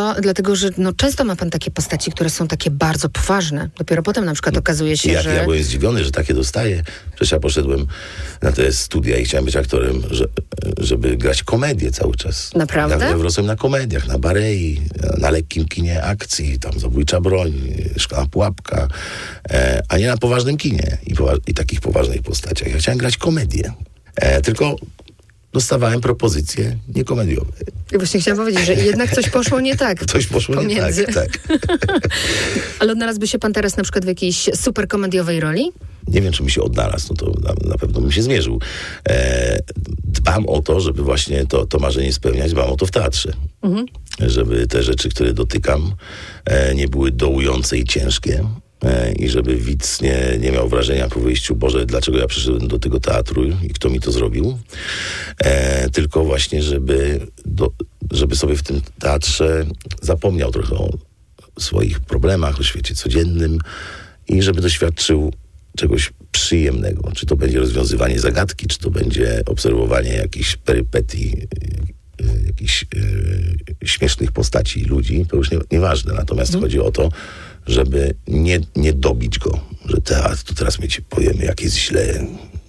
dlatego że często ma pan takie postaci, które są takie bardzo poważne. Dopiero potem na przykład okazuje się, że... Ja byłem zdziwiony, że takie dostaję. Przecież ja poszedłem na te studia i chciałem być aktorem, żeby grać komedię cały czas. Naprawdę? Ja wyrosłem na komediach, na Barei, na lekkim kinie akcji, tam Zabójcza broń, Szklana pułapka, a nie na poważnym kinie i takich poważnych postaciach. Ja chciałem grać komedię. Tylko dostawałem propozycje niekomediowe. I właśnie chciałam powiedzieć, że jednak coś poszło nie tak. Coś poszło pomiędzy. nie tak. Ale odnalazłby się pan teraz na przykład w jakiejś super komediowej roli? Nie wiem, czy mi się odnalazł, to na pewno bym się zmierzył. Dbam o to, żeby właśnie to marzenie spełniać, dbam o to w teatrze. Mhm. Żeby te rzeczy, które dotykam, nie były dołujące i ciężkie. I żeby widz nie miał wrażenia po wyjściu, Boże, dlaczego ja przyszedłem do tego teatru i kto mi to zrobił. Tylko właśnie, żeby sobie w tym teatrze zapomniał trochę o swoich problemach, o świecie codziennym i żeby doświadczył czegoś przyjemnego. Czy to będzie rozwiązywanie zagadki, czy to będzie obserwowanie jakichś perypetii, jakichś śmiesznych postaci ludzi, to już nieważne. Natomiast chodzi o to, żeby nie dobić go, że teatr, to teraz my ci powiemy, jak jest źle.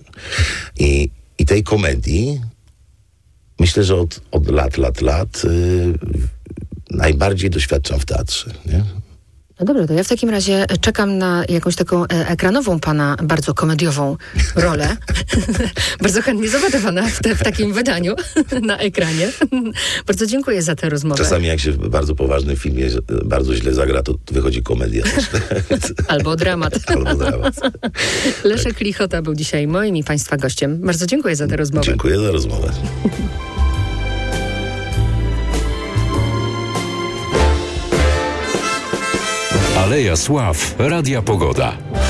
I tej komedii myślę, że od lat najbardziej doświadczam w teatrze. Nie? No dobrze, to ja w takim razie czekam na jakąś taką ekranową pana bardzo komediową rolę. Bardzo chętnie zobaczę pana w takim wydaniu na ekranie. Bardzo dziękuję za tę rozmowę. Czasami jak się w bardzo poważnym filmie bardzo źle zagra, to wychodzi komedia też. Albo dramat. Albo dramat. Leszek Lichota był dzisiaj moim i państwa gościem. Bardzo dziękuję za tę rozmowę. Dziękuję za rozmowę. Aleja Sław, Radia Pogoda.